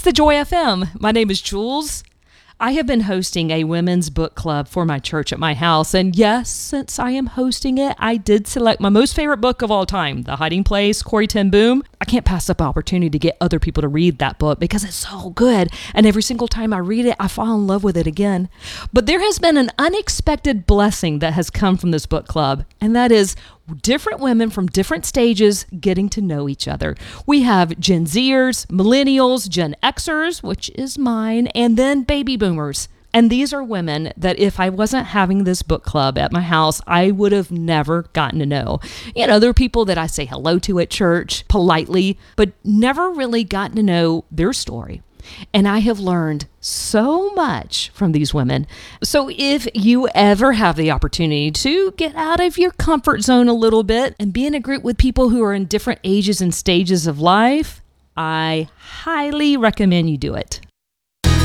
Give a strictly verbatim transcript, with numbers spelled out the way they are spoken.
the Joy F M. My name is Jules. I have been hosting a women's book club for my church at my house. And yes, since I am hosting it, I did select my most favorite book of all time, The Hiding Place, Corrie ten Boom. I can't pass up an opportunity to get other people to read that book because it's so good. And every single time I read it, I fall in love with it again. But there has been an unexpected blessing that has come from this book club, and that is different women from different stages getting to know each other. We have Gen Zers, Millennials, Gen Xers, which is mine, and then Baby Boomers. And these are women that if I wasn't having this book club at my house, I would have never gotten to know. You know, there are people that I say hello to at church politely, but never really gotten to know their story. And I have learned so much from these women. So if you ever have the opportunity to get out of your comfort zone a little bit and be in a group with people who are in different ages and stages of life, I highly recommend you do it.